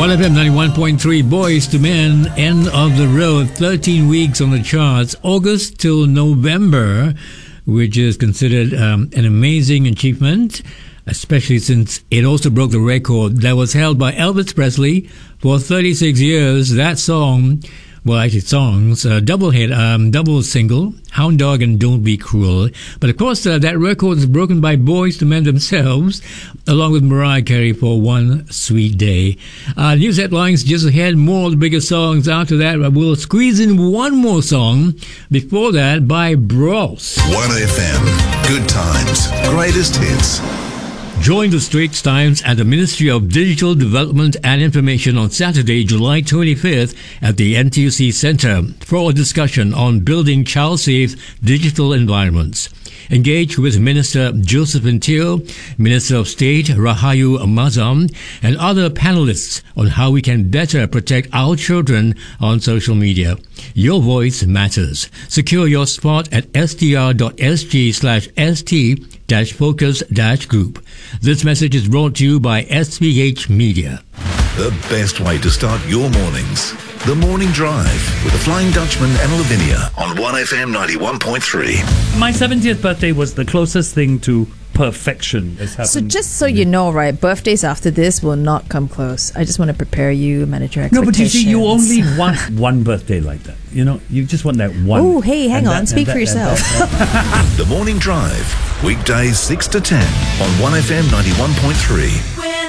1FM 91.3, Boys to Men, End of the Road, 13 weeks on the charts, August till November, which is considered an amazing achievement, especially since it also broke the record that was held by Elvis Presley for 36 years. That song, well, actually songs, double single, Hound Dog and Don't Be Cruel. But of course, that record is broken by Boys to Men themselves, along with Mariah Carey for One Sweet Day. News headlines just ahead, more of the bigger songs. After that, we'll squeeze in one more song. Before that, by Bros. 1FM, good times, greatest hits. Join the Straits Times at the Ministry of Digital Development and Information on Saturday, July 25th at the NTUC Centre for a discussion on building child-safe digital environments. Engage with Minister Josephine Teo, Minister of State Rahayu Mazam, and other panelists on how we can better protect our children on social media. Your voice matters. Secure your spot at str.sg/st-focus-group. This message is brought to you by SPH Media. The best way to start your mornings. The Morning Drive with the Flying Dutchman and Lavinia on 1FM 91.3. My 70th birthday was the closest thing to perfection that's happened. So just so you know, right, birthdays after this will not come close. I just want to prepare you, manage your expectations. No, but you see, you only want one birthday like that. You know, you just want that one. Oh, hey, hang on. Speak for yourself. The Morning Drive, weekdays 6 to 10 on 1FM 91.3.